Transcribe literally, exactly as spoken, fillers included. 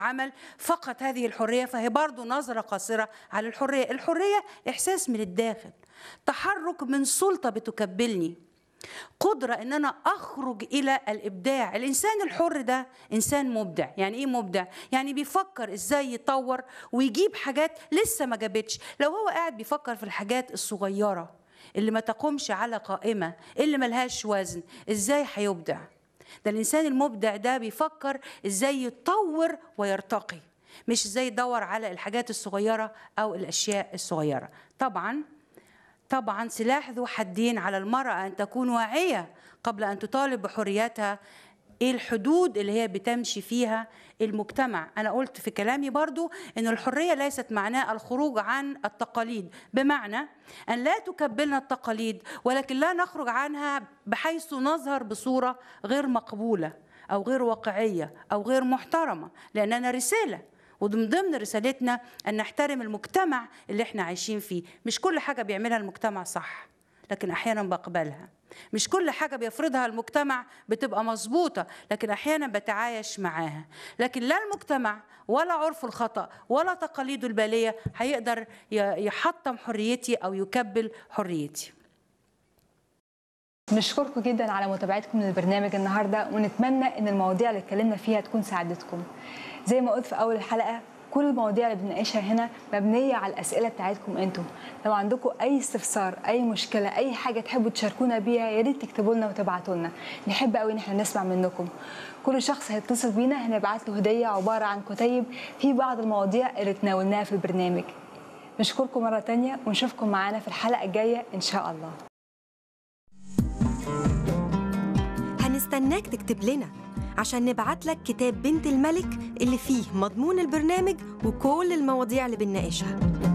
عمل فقط هذه الحرية، فهي برضو نظرة قاصرة على الحرية. الحرية إحساس من الداخل، تحرك من سلطة بتكبلني، قدرة إن أنا أخرج إلى الإبداع. الإنسان الحر ده إنسان مبدع. يعني إيه مبدع؟ يعني بيفكر إزاي يطور ويجيب حاجات لسه ما جابتش. لو هو قاعد بيفكر في الحاجات الصغيرة اللي ما تقومش على قائمة، اللي ملهاش وزن، إزاي هيبدع؟ ده الإنسان المبدع ده بيفكر إزاي يتطور ويرتقي، مش إزاي يدور على الحاجات الصغيرة أو الأشياء الصغيرة. طبعاً طبعاً سلاح ذو حدين على المرأة أن تكون واعية قبل أن تطالب بحريتها. إيه الحدود اللي هي بتمشي فيها المجتمع؟ أنا قلت في كلامي برضو أن الحرية ليست معناه الخروج عن التقاليد، بمعنى أن لا تكبلنا التقاليد، ولكن لا نخرج عنها بحيث نظهر بصورة غير مقبولة أو غير واقعية أو غير محترمة، لأننا رسالة، ومن ضمن رسالتنا أن نحترم المجتمع اللي احنا عايشين فيه. مش كل حاجة بيعملها المجتمع صح، لكن أحيانا بقبلها. مش كل حاجة بيفرضها المجتمع بتبقى مظبوطة، لكن أحيانا بتعايش معاها. لكن لا المجتمع ولا عرف الخطأ ولا تقاليده البالية هيقدر يحطم حريتي أو يكبل حريتي. نشكركم جدا على متابعتكم للبرنامج النهارده، ونتمنى ان المواضيع اللي اتكلمنا فيها تكون ساعدتكم. زي ما قلت في اول الحلقه، كل المواضيع اللي بنناقشها هنا مبنيه على الاسئله بتاعتكم انتم. لو عندكم اي استفسار، اي مشكله، اي حاجه تحبوا تشاركونا بيها، يا ريت تكتبوا لنا وتبعتوا لنا. نحب قوي ان احنا نسمع منكم. كل شخص هيتصل بينا هنبعت له هديه عباره عن كتيب في بعض المواضيع اللي تناولناها في البرنامج. نشكركم مره ثانيه ونشوفكم معانا في الحلقه الجايه ان شاء الله. هنستناك تكتب لنا عشان نبعت لك كتاب بنت الملك اللي فيه مضمون البرنامج وكل المواضيع اللي بنناقشها.